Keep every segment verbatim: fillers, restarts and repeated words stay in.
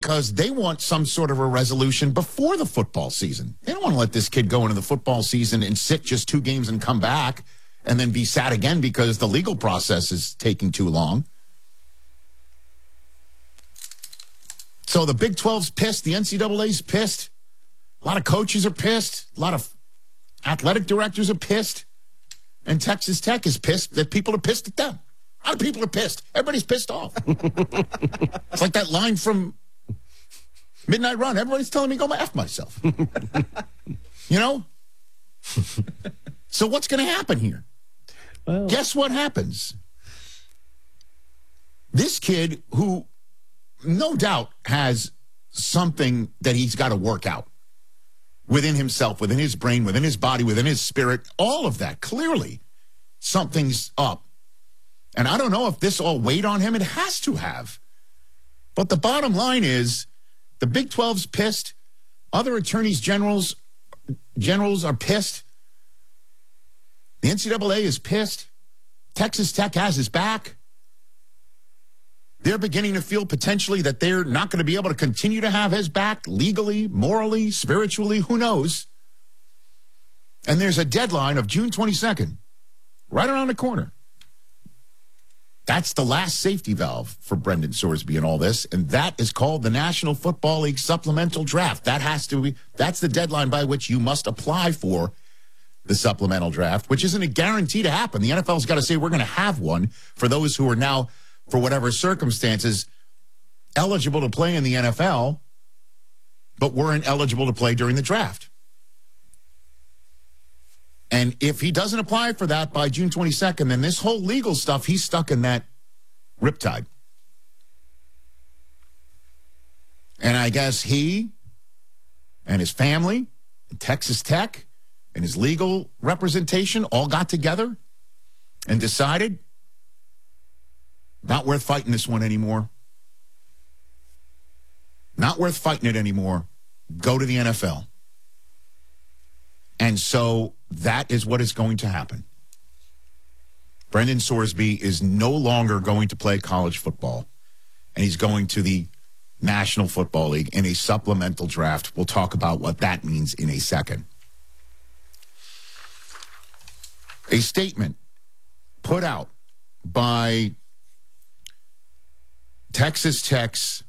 because they want some sort of a resolution before the football season. They don't want to let this kid go into the football season and sit just two games and come back and then be sad again because the legal process is taking too long. So the Big twelve's pissed. The N C double A's pissed. A lot of coaches are pissed. A lot of athletic directors are pissed. And Texas Tech is pissed that people are pissed at them. A lot of people are pissed. Everybody's pissed off. It's like that line from Midnight Run. Everybody's telling me go F myself. You know? So what's going to happen here? Well, guess what happens? This kid who no doubt has something that he's got to work out within himself, within his brain, within his body, within his spirit, all of that. Clearly, something's up. And I don't know if this all weighed on him. It has to have. But the bottom line is the Big twelve's pissed. Other attorneys generals, generals are pissed. The N C double A is pissed. Texas Tech has his back. They're beginning to feel potentially that they're not going to be able to continue to have his back legally, morally, spiritually, who knows. And there's a deadline of June twenty-second, right around the corner. That's the last safety valve for Brendan Sorsby in all this, and that is called the National Football League Supplemental Draft. That has to be, that's the deadline by which you must apply for the supplemental draft, which isn't a guarantee to happen. The N F L's got to say we're going to have one for those who are now, for whatever circumstances, eligible to play in the N F L, but weren't eligible to play during the draft. And if he doesn't apply for that by June twenty-second, then this whole legal stuff, he's stuck in that riptide. And I guess he and his family, and Texas Tech, and his legal representation all got together and decided not worth fighting this one anymore. Not worth fighting it anymore. Go to the N F L. And so that is what is going to happen. Brendan Sorsby is no longer going to play college football, and he's going to the National Football League in a supplemental draft. We'll talk about what that means in a second. A statement put out by Texas Tech's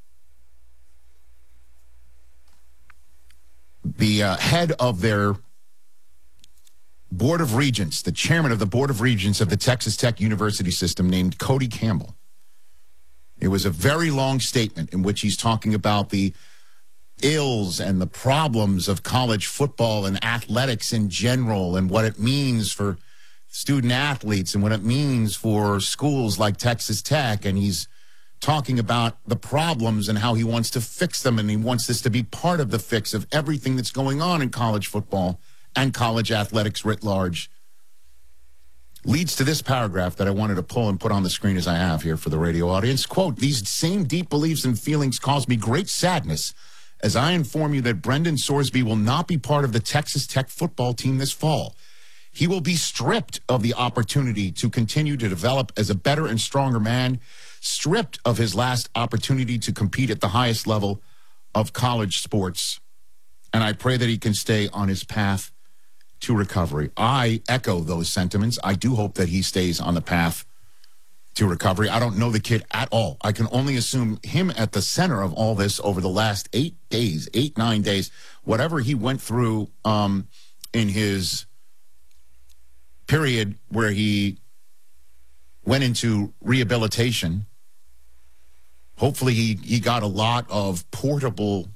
the uh, head of their Board of Regents, the chairman of the Board of Regents of the Texas Tech University system, named Cody Campbell. It was a very long statement in which he's talking about the ills and the problems of college football and athletics in general and what it means for student athletes and what it means for schools like Texas Tech. And he's talking about the problems and how he wants to fix them, and he wants this to be part of the fix of everything that's going on in college football and college athletics writ large. Leads to this paragraph that I wanted to pull and put on the screen as I have here for the radio audience. Quote, "These same deep beliefs and feelings cause me great sadness as I inform you that Brendan Sorsby will not be part of the Texas Tech football team this fall. He will be stripped of the opportunity to continue to develop as a better and stronger man, stripped of his last opportunity to compete at the highest level of college sports. And I pray that he can stay on his path to recovery." I echo those sentiments. I do hope that he stays on the path to recovery. I don't know the kid at all. I can only assume him at the center of all this over the last eight days, eight, nine days, whatever he went through um, in his period where he went into rehabilitation. Hopefully he, he got a lot of portable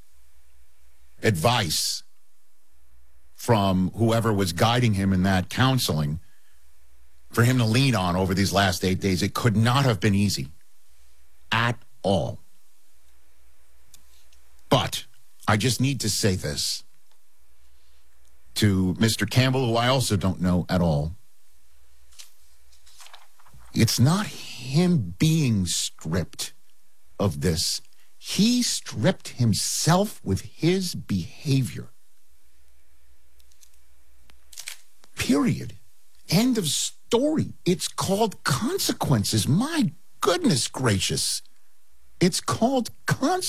advice from whoever was guiding him in that counseling for him to lean on over these last eight days. It could not have been easy at all. But I just need to say this to Mister Campbell, who I also don't know at all. It's not him being stripped of this. He stripped himself with his behavior. Period. End of story. It's called consequences. My goodness gracious. It's called consequences.